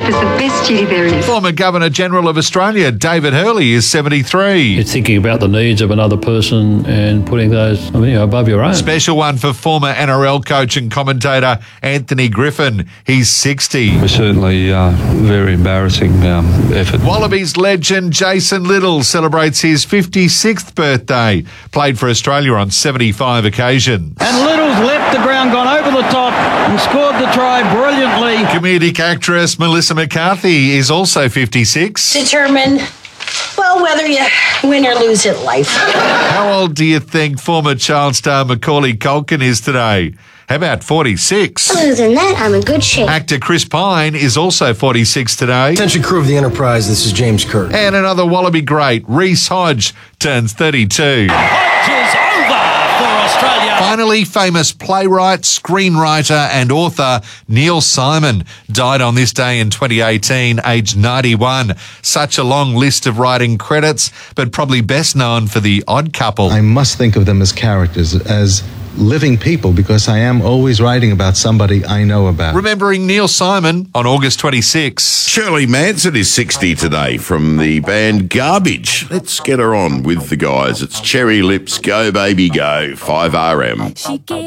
breakfast the best duty there is. Former Governor-General of Australia, David Hurley, is 73. It's thinking about the needs of another person and putting those above your own. Special one for former NRL coach and commentator Anthony Griffin. He's 60. It was certainly very embarrassing effort. Wallabies legend Jason Little celebrates his 56th birthday. Played for Australia on 75 occasions. And Little's left the ground, gone over the top and scored the try brilliantly. Comedic actress Melissa McCarthy is also 56. Determined, well, whether you win or lose at life. How old do you think former child star Macaulay Culkin is today? How about 46? Other than that, I'm in good shape. Actor Chris Pine is also 46 today. Attention crew of the Enterprise, this is James Kirk. And another Wallaby great, Reece Hodge, turns 32. Hodge is over for Australia. Finally, famous playwright, screenwriter and author Neil Simon died on this day in 2018, aged 91. Such a long list of writing credits, but probably best known for The Odd Couple. I must think of them as characters, as living people, because I am always writing about somebody I know about. Remembering Neil Simon on August 26. Shirley Manson is 60 today from the band Garbage. Let's get her on with the guys. It's Cherry Lips, Go Baby Go, 5RM.